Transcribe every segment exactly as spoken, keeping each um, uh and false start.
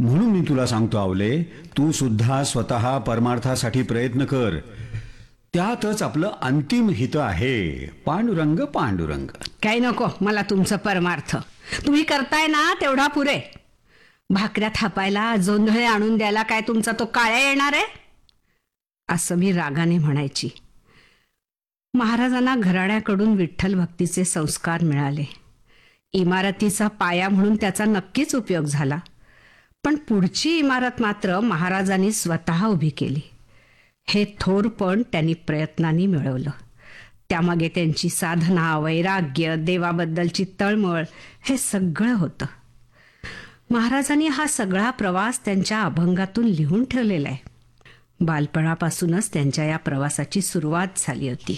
म्हणून मी तुला सांगतो आवले, तू सुद्धा स्वतः परमार्थासाठी प्रयत्न कर. त्यातच आपलं अंतिम हित आहे. पांडुरंग पांडुरंग. काही नको मला तुमचं परमार्थ. तुम्ही करताय ना तेवढा पुरे. भाकऱ्या थापायला, जोंधळे आणून द्यायला काय तुमचा तो काळ्या येणार आहे असं मी रागाने म्हणायची. महाराजांना घराण्याकडून विठ्ठल भक्तीचे संस्कार मिळाले. इमारतीचा पाया म्हणून त्याचा नक्कीच उपयोग झाला. पण पुढची इमारत मात्र महाराजांनी स्वतः उभी केली. हे थोरपण त्यांनी प्रयत्नांनी मिळवलं. त्यामागे त्यांची साधना, वैराग्य, देवाबद्दलची तळमळ हे सगळं होतं. महाराजांनी हा सगळा प्रवास त्यांच्या अभंगातून लिहून ठेवलेला आहे. बालपणापासूनच त्यांच्या या प्रवासाची सुरुवात झाली होती.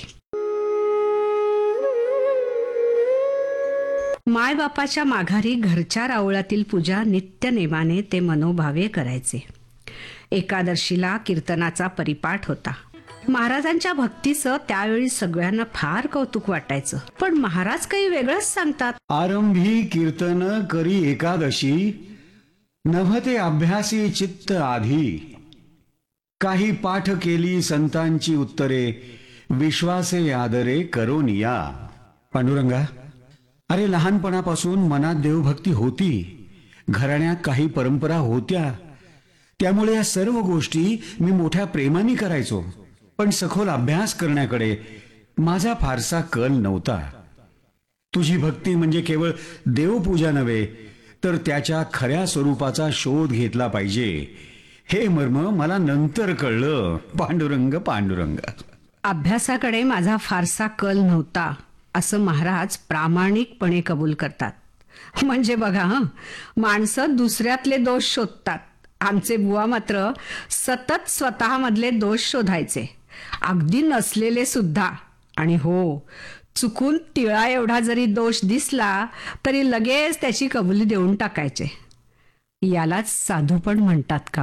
मायबापाच्या माघारी घरच्या रावळातील पूजा नित्यनेमाने ते मनोभावे करायचे. एकादशीला कीर्तनाचा परिपाठ होता. महाराजांच्या भक्तीचं त्यावेळी सगळ्यांना फार कौतुक वाटायचं. पण महाराज काही वेगळंच सांगतात. आरंभी कीर्तन करी एकादशी, नभते अभ्यासी चित्त आधी. काही पाठ केली संतांची उत्तरे, विश्वासे आदरे करोनिया. पांडुरंगा, अरे लहानपणापासून मनात देवभक्ती होती. घराण्यात काही परंपरा होत्या. त्यामुळे या सर्व गोष्टी मी मोठ्या प्रेमाने करायचो. पण सखोल अभ्यास करण्याकडे माझा फारसा कल नव्हता. तुझी भक्ती म्हणजे केवळ देवपूजा नव्हे, तर त्याच्या खऱ्या स्वरूपाचा शोध घेतला पाहिजे, हे मर्म मला नंतर कळलं. पांडुरंग पांडुरंग. अभ्यासाकडे माझा फारसा कल नव्हता असं महाराज प्रामाणिकपणे कबूल करतात. म्हणजे बघा, हं, माणसं दुसऱ्यातले दोष शोधतात. आमचे बुवा मात्र सतत स्वतःमधले दोष शोधायचे, अगदी नसलेले सुद्धा. आणि हो, चुकून तिळा एवढा जरी दोष दिसला तरी लगेच त्याची कबुली देऊन टाकायचे. यालाच साधूपण म्हणतात का?